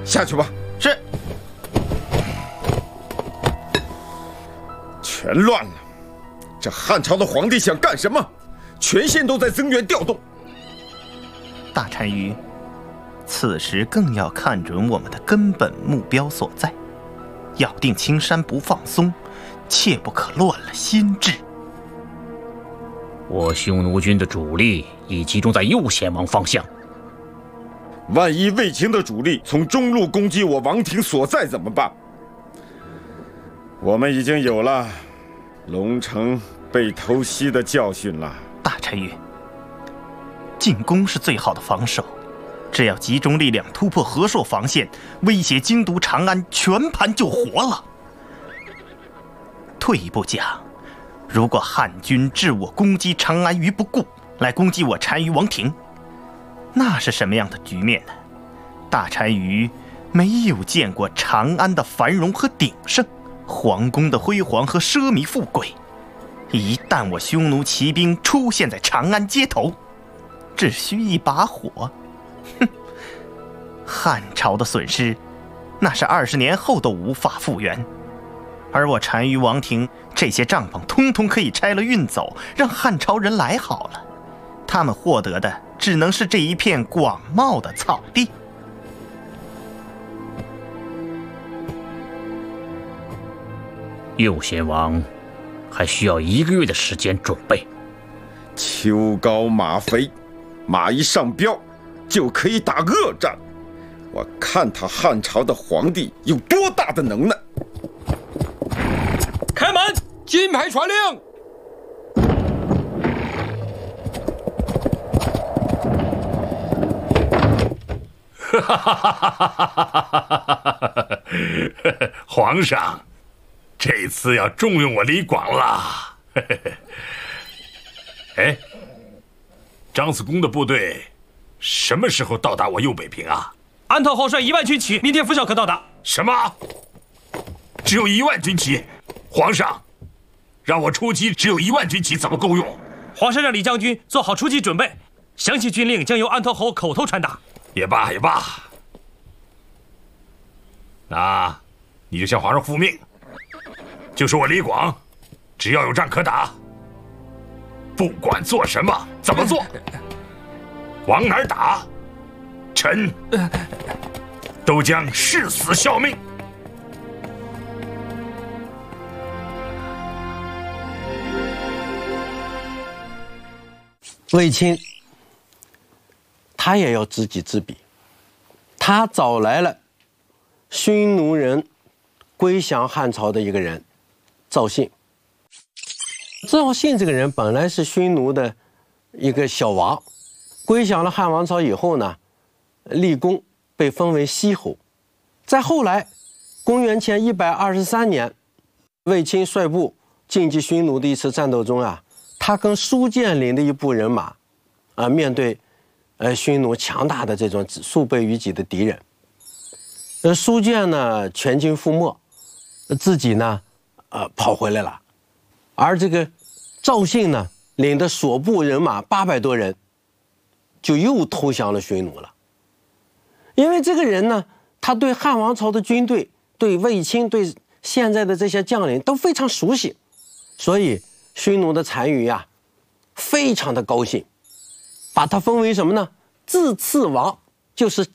下去吧。 是。 全乱了！这汉朝的皇帝想干什么？全县都在增援调动。 大单于，此时更要看准我们的根本目标所在，咬定青山不放松，切不可乱了心智。 我匈奴军的主力已集中在右贤王方向。 万一卫青的主力从中路攻击我王庭所在怎么办？我们已经有了龙城被偷袭的教训了。 大单于，进攻是最好的防守，只要集中力量突破河朔防线，威胁京都长安，全盘就活了。退一步讲，如果汉军置我攻击长安于不顾，来攻击我单于王庭，那是什么样的局面呢？大单于没有见过长安的繁荣和鼎盛，皇宫的辉煌和奢靡富贵。一旦我匈奴骑兵出现在长安街头，只需一把火，汉朝的损失，那是20年后都无法复原。而我单于王庭这些帐篷通通可以拆了运走，让汉朝人来好了，他们获得的只能是这一片广袤的草地。 右贤王还需要1个月的时间准备。 秋高马肥，马一上膘就可以打恶战。我看他汉朝的皇帝有多大的能耐！ 开门，金牌传令。 皇上，这次要重用我李广了。哎，张子公的部队什么时候到达我右北平啊？ 安特侯率1万军骑，明天拂晓可到达。 什么？只有1万军骑？皇上，让我出击，只有1万军骑怎么够用？ 皇上让李将军做好出击准备，详细军令将由安特侯口头传达。 也罢也罢，那你就向皇上复命，就说我李广，只要有仗可打，不管做什么怎么做，往哪儿打，臣都将誓死效命。 卫青他也要知己知彼，他找来了匈奴人归降汉朝的一个人赵信。赵信这个人本来是匈奴的一个小王，归降了汉王朝以后呢，立功被封为西侯。再后来，公元前123年，卫青率部进击匈奴的一次战斗中啊，他跟苏建领的一部人马面对匈奴强大的这种数倍于己的敌人，苏建呢全军覆没，自己呢跑回来了，而这个赵信呢领的所部人马800多人，就又投降了匈奴了。因为这个人呢，他对汉王朝的军队、对卫青、对现在的这些将领都非常熟悉，所以匈奴的单于啊非常的高兴，把他封为什么呢？自次王，就是